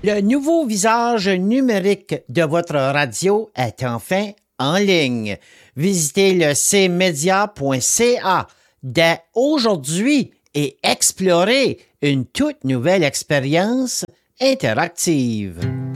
Le nouveau visage numérique de votre radio est enfin en ligne. Visitez le cmedia.ca dès aujourd'hui et explorez une toute nouvelle expérience interactive.